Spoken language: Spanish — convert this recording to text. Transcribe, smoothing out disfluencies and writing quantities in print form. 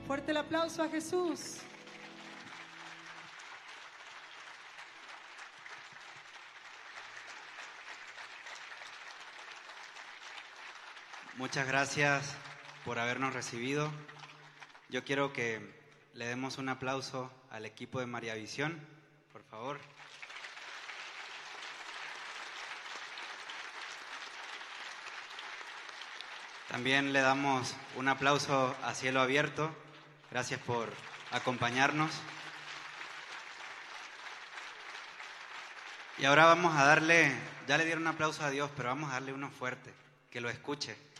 Fuerte el aplauso a Jesús. Muchas gracias por habernos recibido. Yo quiero que le demos un aplauso al equipo de María Visión, por favor. También le damos un aplauso a Cielo Abierto. Gracias por acompañarnos. Y ahora vamos a darle, ya le dieron un aplauso a Dios, pero vamos a darle uno fuerte, que lo escuche.